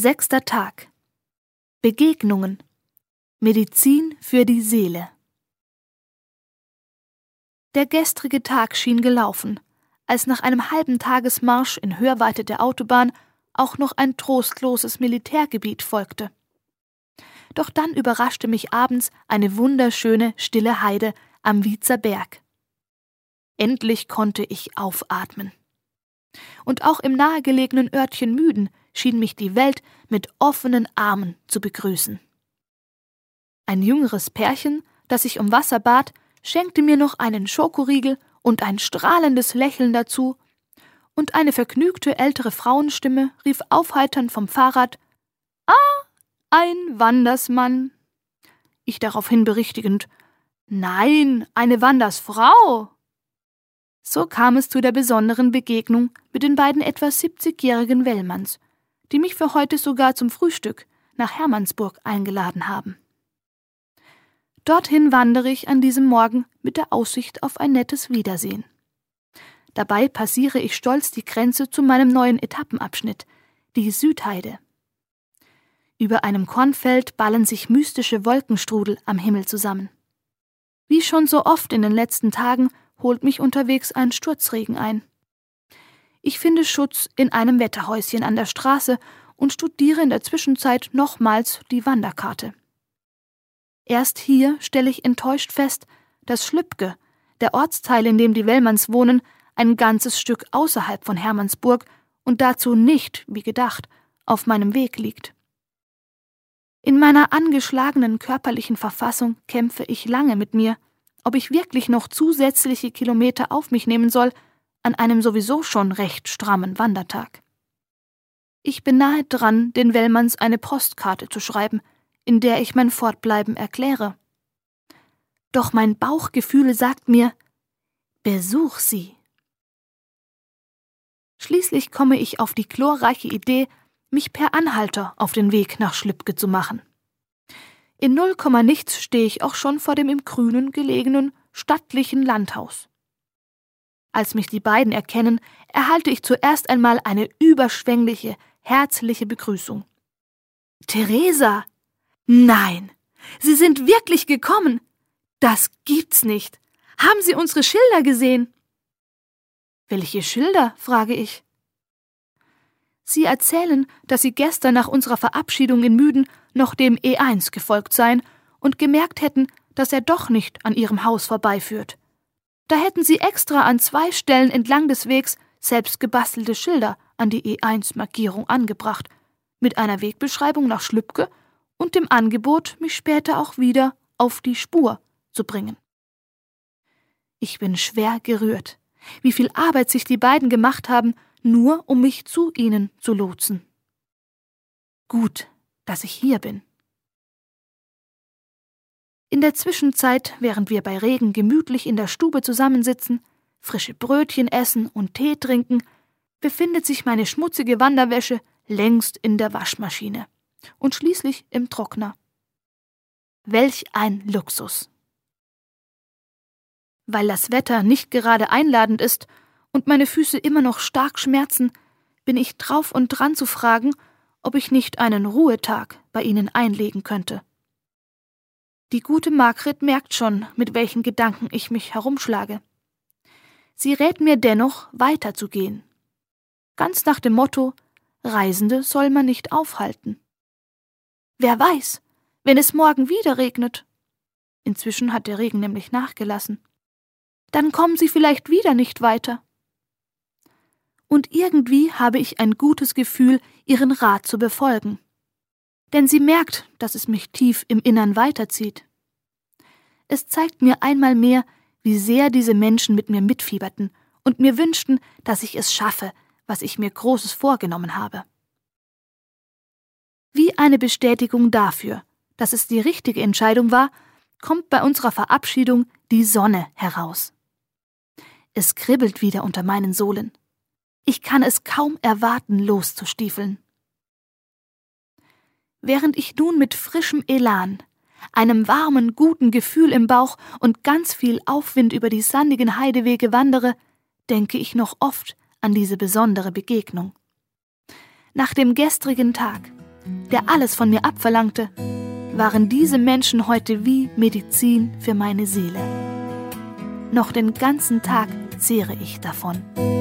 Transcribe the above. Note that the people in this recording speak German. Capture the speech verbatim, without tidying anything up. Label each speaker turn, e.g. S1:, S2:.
S1: Sechster Tag. Begegnungen. Medizin für die Seele. Der gestrige Tag schien gelaufen, als nach einem halben Tagesmarsch in Hörweite der Autobahn auch noch ein trostloses Militärgebiet folgte. Doch dann überraschte mich abends eine wunderschöne, stille Heide am Wiezer Berg. Endlich konnte ich aufatmen. Und auch im nahegelegenen Örtchen Müden schien mich die Welt mit offenen Armen zu begrüßen. Ein jüngeres Pärchen, das sich um Wasser bat, schenkte mir noch einen Schokoriegel und ein strahlendes Lächeln dazu, und eine vergnügte ältere Frauenstimme rief aufheiternd vom Fahrrad: »Ah, ein Wandersmann!« Ich daraufhin berichtigend: »Nein, eine Wandersfrau!« So kam es zu der besonderen Begegnung mit den beiden etwa siebzigjährigen Wellmanns, die mich für heute sogar zum Frühstück nach Hermannsburg eingeladen haben. Dorthin wandere ich an diesem Morgen mit der Aussicht auf ein nettes Wiedersehen. Dabei passiere ich stolz die Grenze zu meinem neuen Etappenabschnitt, die Südheide. Über einem Kornfeld ballen sich mystische Wolkenstrudel am Himmel zusammen. Wie schon so oft in den letzten Tagen holt mich unterwegs ein Sturzregen ein. Ich finde Schutz in einem Wetterhäuschen an der Straße und studiere in der Zwischenzeit nochmals die Wanderkarte. Erst hier stelle ich enttäuscht fest, dass Schlübke, der Ortsteil, in dem die Wellmanns wohnen, ein ganzes Stück außerhalb von Hermannsburg und dazu nicht, wie gedacht, auf meinem Weg liegt. In meiner angeschlagenen körperlichen Verfassung kämpfe ich lange mit mir, ob ich wirklich noch zusätzliche Kilometer auf mich nehmen soll, an einem sowieso schon recht strammen Wandertag. Ich bin nahe dran, den Wellmanns eine Postkarte zu schreiben, in der ich mein Fortbleiben erkläre. Doch mein Bauchgefühl sagt mir: Besuch sie. Schließlich komme ich auf die glorreiche Idee, mich per Anhalter auf den Weg nach Schlübke zu machen. In null Komma nichts stehe ich auch schon vor dem im Grünen gelegenen, stattlichen Landhaus. Als mich die beiden erkennen, erhalte ich zuerst einmal eine überschwängliche, herzliche Begrüßung. »Theresa! Nein! Sie sind wirklich gekommen! Das gibt's nicht! Haben Sie unsere Schilder gesehen?« »Welche Schilder?« frage ich. Sie erzählen, dass Sie gestern nach unserer Verabschiedung in Müden noch dem E eins gefolgt seien und gemerkt hätten, dass er doch nicht an Ihrem Haus vorbeiführt. Da hätten Sie extra an zwei Stellen entlang des Wegs selbst gebastelte Schilder an die E eins Markierung angebracht, mit einer Wegbeschreibung nach Schlübke und dem Angebot, mich später auch wieder auf die Spur zu bringen. Ich bin schwer gerührt, wie viel Arbeit sich die beiden gemacht haben, nur um mich zu ihnen zu lotsen. Gut, dass ich hier bin. In der Zwischenzeit, während wir bei Regen gemütlich in der Stube zusammensitzen, frische Brötchen essen und Tee trinken, befindet sich meine schmutzige Wanderwäsche längst in der Waschmaschine und schließlich im Trockner. Welch ein Luxus! Weil das Wetter nicht gerade einladend ist und meine Füße immer noch stark schmerzen, bin ich drauf und dran zu fragen, ob ich nicht einen Ruhetag bei Ihnen einlegen könnte. Die gute Margret merkt schon, mit welchen Gedanken ich mich herumschlage. Sie rät mir dennoch, weiterzugehen. Ganz nach dem Motto: Reisende soll man nicht aufhalten. Wer weiß, wenn es morgen wieder regnet. Inzwischen hat der Regen nämlich nachgelassen. Dann kommen Sie vielleicht wieder nicht weiter. Und irgendwie habe ich ein gutes Gefühl, Ihren Rat zu befolgen. Denn sie merkt, dass es mich tief im Innern weiterzieht. Es zeigt mir einmal mehr, wie sehr diese Menschen mit mir mitfieberten und mir wünschten, dass ich es schaffe, was ich mir Großes vorgenommen habe. Wie eine Bestätigung dafür, dass es die richtige Entscheidung war, kommt bei unserer Verabschiedung die Sonne heraus. Es kribbelt wieder unter meinen Sohlen. Ich kann es kaum erwarten, loszustiefeln. Während ich nun mit frischem Elan, einem warmen, guten Gefühl im Bauch und ganz viel Aufwind über die sandigen Heidewege wandere, denke ich noch oft an diese besondere Begegnung. Nach dem gestrigen Tag, der alles von mir abverlangte, waren diese Menschen heute wie Medizin für meine Seele. Noch den ganzen Tag zehre ich davon.